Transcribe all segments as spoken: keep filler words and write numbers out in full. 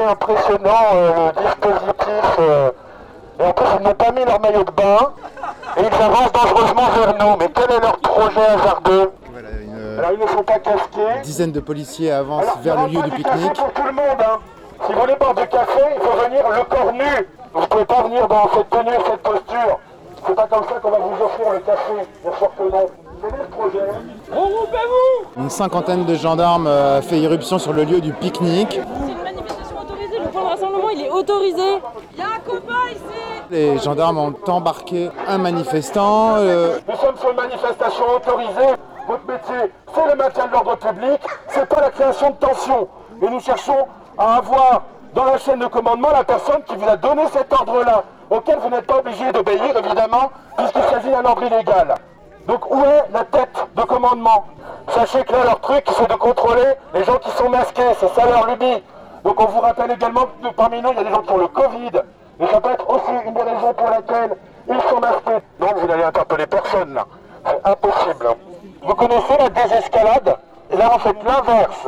impressionnant euh, le dispositif. Euh, et en plus, ils n'ont pas mis leur maillot de bain et ils avancent dangereusement vers nous. Mais quel est leur projet hasardeux? Voilà, une, Alors, ils ne sont pas casqués. Une dizaine de policiers avancent Alors, vers le lieu du pique-nique. Pour tout le monde, hein. Si vous voulez boire du café, il faut venir le corps nu. Vous ne pouvez pas venir dans cette tenue, cette posture. C'est pas comme ça qu'on va vous offrir le café. Bien sûr que non. Quel est le projet? Regroupez-vous! Une cinquantaine de gendarmes a fait irruption sur le lieu du pique-nique. C'est une manifestation autorisée, le point de rassemblement il est autorisé. Il y a un copain ici! Les gendarmes ont embarqué un manifestant. Euh... Nous sommes sur une manifestation autorisée. Votre métier, c'est le maintien de l'ordre public, c'est pas la création de tension. Et nous cherchons à avoir dans la chaîne de commandement la personne qui vous a donné cet ordre-là, auquel vous n'êtes pas obligé d'obéir, évidemment, puisqu'il s'agit d'un ordre illégal. Donc où est la tête de commandement? Sachez que là, leur truc, c'est de contrôler les gens qui sont masqués, c'est ça leur lubie. Donc on vous rappelle également que parmi nous, il y a des gens qui ont le Covid. Et ça peut être aussi une des raisons pour laquelle ils sont masqués. Donc vous n'allez interpeller personne là. C'est impossible. Vous connaissez la désescalade? Et là, en fait l'inverse.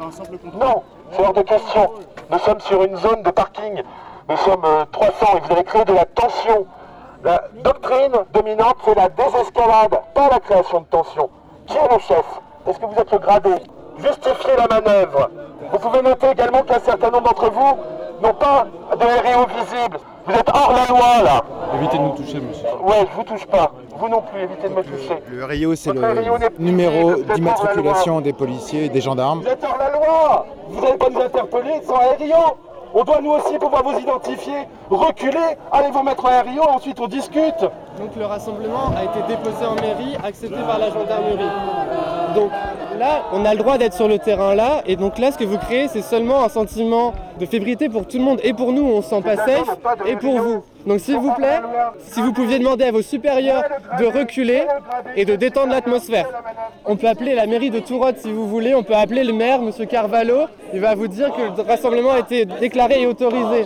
Non, c'est hors de question. Nous sommes sur une zone de parking. Nous sommes euh, trois cents et vous allez créer de la tension. La doctrine dominante, c'est la désescalade, pas la création de tension. Qui est le chef? Est-ce que vous êtes le gradé? Justifiez la manœuvre. Vous pouvez noter également qu'un certain nombre d'entre vous n'ont pas de R I O visible. Vous êtes hors la loi, là. Évitez de nous toucher, monsieur. Ouais, je vous touche pas. Vous non plus, évitez de me toucher. Le R I O, c'est le Votre R I O n'est- numéro vous êtes hors d'immatriculation la loi. des policiers et des gendarmes. Vous êtes hors la loi. Vous n'allez pas nous interpeller sans R I O. On doit nous aussi pouvoir vous identifier. Reculez, allez vous mettre en R I O, ensuite on discute. Donc le rassemblement a été déposé en mairie, accepté par la gendarmerie. Donc là, on a le droit d'être sur le terrain là, et donc là, ce que vous créez, c'est seulement un sentiment de fébrilité pour tout le monde, et pour nous, on se sent pas safe, et pour vous. Donc s'il vous plaît, si vous pouviez demander à vos supérieurs de reculer et de détendre l'atmosphère. On peut appeler la mairie de Tourotte si vous voulez, on peut appeler le maire, monsieur Carvalho, il va vous dire que le rassemblement a été déclaré et autorisé.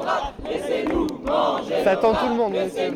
Ça attend tout le monde, monsieur.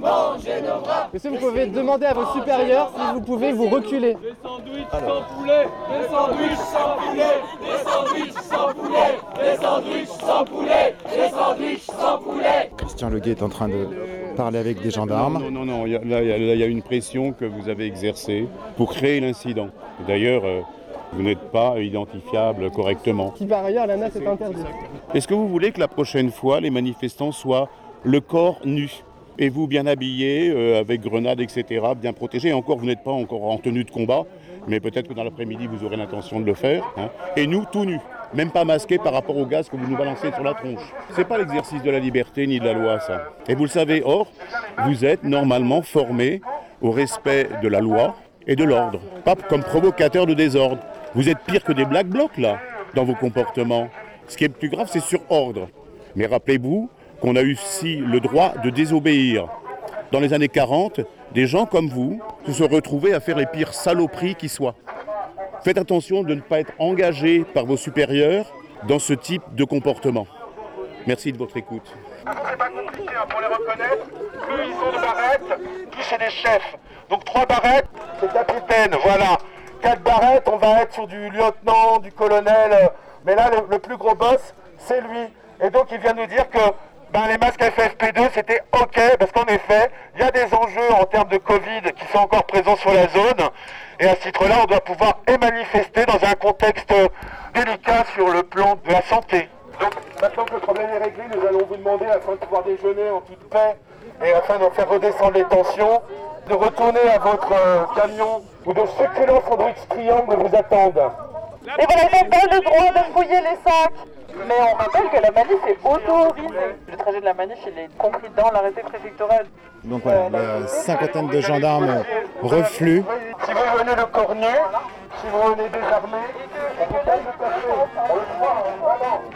Monsieur, vous pouvez demander à vos supérieurs si vous pouvez vous reculer. Des sandwichs sans poulet, des sandwichs sans poulet, des sandwichs sans poulet, des sandwichs sans poulet, des sandwichs sans poulet. Christian Leguet est en train de parler avec des gendarmes. Non, non, non, il y a- là, il y a- là, il y a une pression que vous avez exercée pour créer l'incident. D'ailleurs, euh, vous n'êtes pas identifiable correctement. Qui par ailleurs, l'A N A c'est interdit. Est-ce que vous voulez que la prochaine fois, les manifestants soient le corps nu et vous bien habillé, euh, avec grenades, et cetera, bien protégé? Et encore, vous n'êtes pas encore en tenue de combat, mais peut-être que dans l'après-midi, vous aurez l'intention de le faire. Hein. Et nous, tout nus, même pas masqués par rapport au gaz que vous nous balancez sur la tronche. C'est pas l'exercice de la liberté ni de la loi, ça. Et vous le savez, or, vous êtes normalement formés au respect de la loi et de l'ordre, pas comme provocateur de désordre. Vous êtes pire que des black blocs, là, dans vos comportements. Ce qui est plus grave, c'est sur ordre. Mais rappelez-vous qu'on a eu aussi le droit de désobéir. Dans les années quarante, des gens comme vous se sont retrouvés à faire les pires saloperies qui soient. Faites attention de ne pas être engagé par vos supérieurs dans ce type de comportement. Merci de votre écoute. C'est pas compliqué hein, pour les reconnaître. Eux, ils ont des barrettes. Qui c'est des chefs. Donc trois barrettes, c'est capitaine, voilà. Quatre barrettes, on va être sur du lieutenant, du colonel. euh, Mais là, le, le plus gros boss, c'est lui. Et donc, il vient nous dire que ben, les masques F F P deux, c'était OK, parce qu'en effet, il y a des enjeux en termes de Covid qui sont encore présents sur la zone. Et à ce titre-là, on doit pouvoir et manifester dans un contexte délicat sur le plan de la santé. Donc, maintenant que le problème est réglé, nous allons vous demander, afin de pouvoir déjeuner en toute paix et afin de faire redescendre les tensions, de retourner à votre euh, camion où de succulents sandwichs triangles vous attendent. Et voilà, ils n'ont pas le droit de fouiller les sacs. Mais on rappelle que la manif est autorisée. Le trajet de la manif, il est compris dans l'arrêté préfectoral. Donc voilà, la cinquantaine de gendarmes refluent. Si vous venez le corps nu, si vous venez désarmé, on vous donne le café. On le voit, voilà.